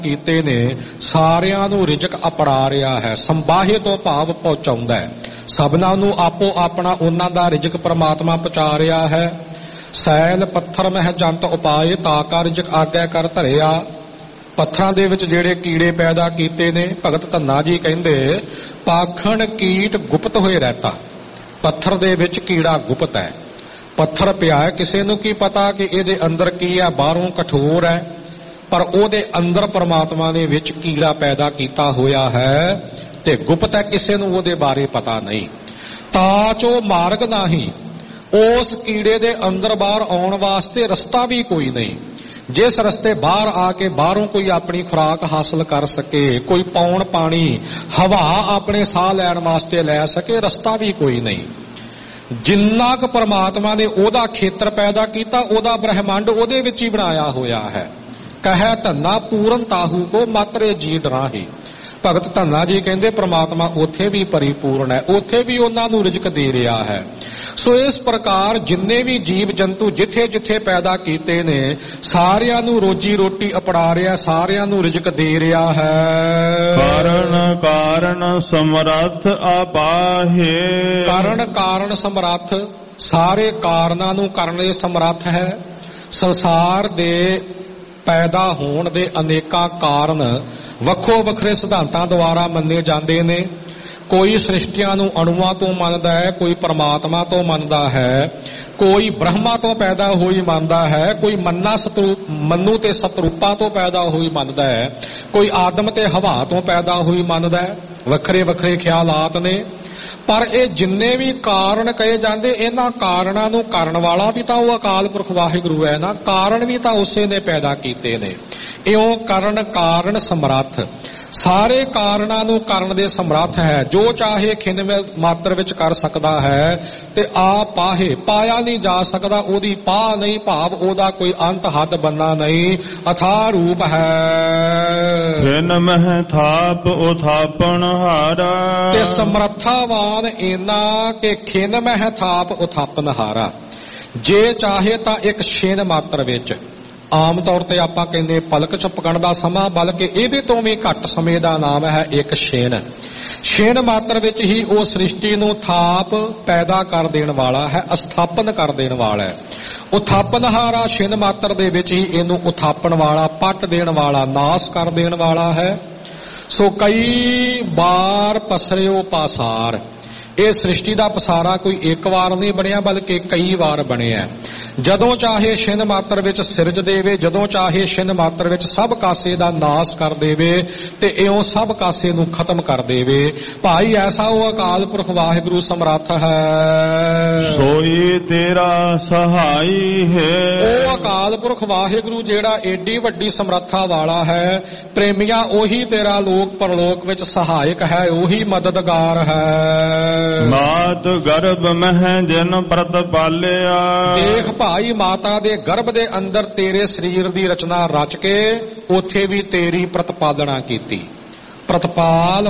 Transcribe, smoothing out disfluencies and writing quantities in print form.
ਕੀਤੇ ਨੇ ਸਾਰਿਆਂ ਨੂੰ ਰਿਜ਼ਕ ਅਪੜਾ ਰਿਹਾ ਹੈ। ਸੰਬਾਹੇ ਤੋਂ ਭਾਵ ਪਹੁੰਚਾਉਂਦਾ ਹੈ, ਸਭਨਾਂ ਨੂੰ ਆਪੋ ਆਪਣਾ ਉਹਨਾਂ ਦਾ ਰਿਜ਼ਕ ਪ੍ਰਮਾਤਮਾ ਪਹੁੰਚਾ ਰਿਹਾ ਹੈ। ਸੈਲ ਪੱਥਰ ਮਹਿ ਜੰਤ ਉਪਾਏ ਤਾਕਾ ਰਿਜ਼ਕ ਆਗਿਆ ਕਰ ਧਰਿਆ। ਪੱਥਰਾਂ ਦੇ ਵਿੱਚ ਜਿਹੜੇ ਕੀੜੇ ਪੈਦਾ ਕੀਤੇ ਨੇ, ਭਗਤ ਧੰਨਾ ਜੀ ਕਹਿੰਦੇ ਪਾਖਣ ਕੀਟ ਗੁਪਤ ਹੋਏ ਰਹਿਤਾ। ਪੱਥਰ ਦੇ ਵਿੱਚ ਕੀੜਾ ਗੁਪਤ ਹੈ, ਪੱਥਰ ਪਿਆ ਹੈ, ਕਿਸੇ ਨੂੰ ਕੀ ਪਤਾ ਕਿ ਇਹਦੇ ਅੰਦਰ ਕੀ ਹੈ, ਬਾਹਰੋਂ ਕਠੋਰ ਹੈ, ਪਰ ਉਹਦੇ ਅੰਦਰ ਪਰਮਾਤਮਾ ਨੇ ਵਿੱਚ ਕੀੜਾ ਪੈਦਾ ਕੀਤਾ ਹੋਇਆ ਹੈ ਤੇ ਗੁਪਤ ਹੈ, ਕਿਸੇ ਨੂੰ ਉਹਦੇ ਬਾਰੇ ਪਤਾ ਨਹੀਂ। ਤਾਚੋ ਮਾਰਗ ਨਹੀਂ, ਉਸ ਕੀੜੇ ਦੇ ਅੰਦਰ ਬਾਹਰ ਆਉਣ ਵਾਸਤੇ ਰਸਤਾ ਵੀ ਕੋਈ ਨਹੀਂ। ਜਿਸ ਰਸਤੇ ਬਾਹਰ ਆ ਕੇ ਬਾਹਰੋਂ ਕੋਈ ਆਪਣੀ ਖੁਰਾਕ ਹਾਸਲ ਕਰ ਸਕੇ, ਕੋਈ ਪੌਣ ਪਾਣੀ ਹਵਾ ਆਪਣੇ ਸਾਹ ਲੈਣ ਵਾਸਤੇ ਲੈ ਸਕੇ, ਰਸਤਾ ਵੀ ਕੋਈ ਨਹੀਂ। ਜਿੰਨਾ ਕੁ ਪਰਮਾਤਮਾ ਨੇ ਉਹਦਾ ਖੇਤਰ ਪੈਦਾ ਕੀਤਾ, ਉਹਦਾ ਬ੍ਰਹਿਮੰਡ ਉਹਦੇ ਵਿੱਚ ਹੀ ਬਣਾਇਆ ਹੋਇਆ ਹੈ। ਕਹਿ ਧੰਨਾ ਪੂਰਨ ਤਾਹੂ ਕੋ ਮਾਤਰੇ ਜੀ ਡਰਾਹੀ। ਭਗਤ ਧੰਨਾ ਜੀ ਕਹਿੰਦੇ ਪ੍ਰਮਾਤਮਾ ਉੱਥੇ ਵੀ ਪਰਿਪੂਰਨ ਹੈ, ਉੱਥੇ ਵੀ ਉਹਨਾਂ ਨੂੰ ਰਿਜ਼ਕ ਦੇ ਰਿਹਾ ਹੈ। ਸੋ ਇਸ ਪ੍ਰਕਾਰ ਜਿੰਨੇ ਵੀ ਜੀਵ ਜੰਤੂ ਜਿੱਥੇ ਜਿੱਥੇ ਪੈਦਾ ਕੀਤੇ ਨੇ ਸਾਰਿਆਂ ਨੂੰ ਰੋਜੀ ਰੋਟੀ ਅਪੜਾ ਰਿਹਾ, ਸਾਰਿਆਂ ਨੂੰ ਰਿਜ਼ਕ ਦੇ ਰਿਹਾ ਹੈ। ਕਾਰਨ ਕਾਰਨ ਸਮਰੱਥ ਆਪਾਹੇ। ਕਾਰਨ ਸਮਰੱਥ, ਸਾਰੇ ਕਾਰਨਾਂ ਨੂੰ ਕਰਨ ਦੇ ਸਮਰੱਥ ਹੈ। ਸੰਸਾਰ ਦੇ ਪੈਦਾ ਹੋਣ ਦੇ ਅਨੇਕਾਂ ਕਾਰਨ ਵੱਖੋ ਵੱਖਰੇ ਸਿਧਾਂਤਾਂ ਦੁਆਰਾ ਮੰਨੇ ਜਾਂਦੇ ਨੇ। ਕੋਈ ਸ੍ਰਿਸ਼ਟੀਆਂ ਨੂੰ ਅਣੂਆਂ ਤੋਂ ਮੰਨਦਾ ਹੈ, ਕੋਈ ਪਰਮਾਤਮਾ ਤੋਂ ਮੰਨਦਾ ਹੈ, ਕੋਈ ਬ੍ਰਹਮਾ ਤੋਂ ਪੈਦਾ ਹੋਈ ਮੰਨਦਾ ਹੈ, ਕੋਈ ਮੰਨੂ ਤੇ ਸਤਰੂਪਾ ਤੋਂ ਪੈਦਾ ਹੋਈ ਮੰਨਦਾ ਹੈ, ਕੋਈ ਆਦਮ ਤੇ ਹਵਾ ਤੋਂ ਪੈਦਾ ਹੋਈ ਮੰਨਦਾ ਹੈ। ਵੱਖਰੇ ਵੱਖਰੇ ਖਿਆਲਾਤ ਨੇ, ਪਰ ਇਹ ਜਿੰਨੇ ਵੀ ਕਾਰਨ ਕਹੇ ਜਾਂਦੇ, ਇਹਨਾਂ ਕਾਰਨਾਂ ਨੂੰ ਕਰਨ ਵਾਲਾ ਵੀ ਤਾਂ ਉਹ ਅਕਾਲ ਪੁਰਖ ਵਾਹਿਗੁਰੂ ਹੈ ਨਾ, ਕਾਰਨ ਵੀ ਤਾਂ ਉਸੇ ਨੇ ਪੈਦਾ ਕੀਤੇ ਨੇ। ਇਉਂ ਕਰਨ ਕਾਰਨ ਸਮਰੱਥ, ਸਾਰੇ ਕਾਰਨਾਂ ਨੂੰ ਕਰਨ ਦੇ ਸਮਰੱਥ ਹੈ। ਜੋ ਚਾਹੇ ਖਿੰਨ ਮਾਤਰ ਵਿੱਚ ਕਰ ਸਕਦਾ ਹੈ ਤੇ ਆ ਪਾਹੇ, ਪਾਇਆ ਨਹੀਂ ਜਾ ਸਕਦਾ, ਉਹਦੀ ਪਾਹ ਨਹੀਂ, ਭਾਵ ਉਹਦਾ ਕੋਈ ਅੰਤ ਹੱਦ ਬੰਨਾ ਨਹੀਂ, ਅਥਾਹ ਰੂਪ ਹੈ। ਖਿੰਨ ਮਹਿ ਥਾਪ ਉਥਾਪਣ ਹਾਰਾ। ਤੇ ਸਮਰੱਥਾਵਾਨ ਇਨਾ ਕਿ ਖਿੰਨ ਮਹਿ ਥਾਪ ਉਥਾਪਨ ਹਾਰਾ। ਜੇ ਚਾਹੇ ਤਾਂ ਇੱਕ ਛਿਨ ਮਾਤਰ ਵਿੱਚ, ਆਮ ਤੌਰ ਤੇ ਆਪਾਂ ਕਹਿੰਦੇ ਪਲਕ ਝਪਕਣ ਦਾ ਸਮਾਂ, ਬਲਕਿ ਇਹਦੇ ਤੋਂ ਵੀ ਘੱਟ ਸਮੇਂ ਦਾ ਨਾਮ ਹੈ ਇੱਕ ਛਿਨ ਮਾਤਰ ਵਿੱਚ ਹੀ ਉਹ ਸ੍ਰਿਸ਼ਟੀ ਨੂੰ ਥਾਪ ਪੈਦਾ ਕਰ ਦੇਣ ਵਾਲਾ ਹੈ, ਅਸਥਾਪਨ ਕਰ ਦੇਣ ਵਾਲਾ ਹੈ। ਉਥਾਪਨਹਾਰਾ, ਛਿਨ ਮਾਤਰ ਦੇ ਵਿੱਚ ਹੀ ਇਹਨੂੰ ਉਥਾਪਣ ਵਾਲਾ, ਪੱਟ ਦੇਣ ਵਾਲਾ, ਨਾਸ ਕਰ ਦੇਣ ਵਾਲਾ ਹੈ। ਸੋ ਕਈ ਵਾਰ ਪਸਰਿਓ ਪਾਸਾਰ, ਇਹ ਸ੍ਰਿਸ਼ਟੀ ਦਾ ਪਸਾਰਾ ਕੋਈ ਇੱਕ ਵਾਰ ਨਹੀਂ ਬਣਿਆ ਬਲਕਿ ਕਈ ਵਾਰ ਬਣਿਆ। ਜਦੋਂ ਚਾਹੇ ਛਿਨ ਮਾਤਰ ਵਿੱਚ ਸਿਰਜ ਦੇਵੇ, ਜਦੋਂ ਚਾਹੇ ਛਿਨ ਮਾਤਰ ਵਿੱਚ ਸਭ ਕਾਸੇ ਦਾ ਨਾਸ ਕਰ ਦੇਵੇ ਤੇ ਇਉਂ ਸਭ ਕਾਸੇ ਨੂੰ ਖਤਮ ਕਰ ਦੇਵੇ। ਭਾਈ ਐਸਾ ਉਹ ਅਕਾਲ ਪੁਰਖ ਵਾਹਿਗੁਰੂ ਸਮਰੱਥ ਹੈ। ਸੋਈ ਤੇਰਾ ਸਹਾਈ ਹੈ। ਉਹ ਅਕਾਲ ਪੁਰਖ ਵਾਹਿਗੁਰੂ ਜਿਹੜਾ ਏਡੀ ਵੱਡੀ ਸਮਰੱਥਾ ਵਾਲਾ ਹੈ, ਪ੍ਰੇਮੀਆਂ ਉਹੀ ਤੇਰਾ ਲੋਕ ਪਰਲੋਕ ਵਿੱਚ ਸਹਾਇਕ ਹੈ, ਉਹੀ ਮਦਦਗਾਰ ਹੈ। ਮਾਤ ਗਰਭ ਮਹਿ ਜਿਨ ਪ੍ਰਤਪਾਲਿਆ। ਦੇਖ ਭਾਈ, ਮਾਤਾ ਦੇ ਗਰਭ ਦੇ ਅੰਦਰ ਤੇਰੇ ਸਰੀਰ ਦੀ ਰਚਨਾ ਰਚ ਕੇ ਉੱਥੇ ਵੀ ਤੇਰੀ ਪ੍ਰਤਪਾਲਣਾ ਕੀਤੀ। ਪ੍ਰਤਪਾਲ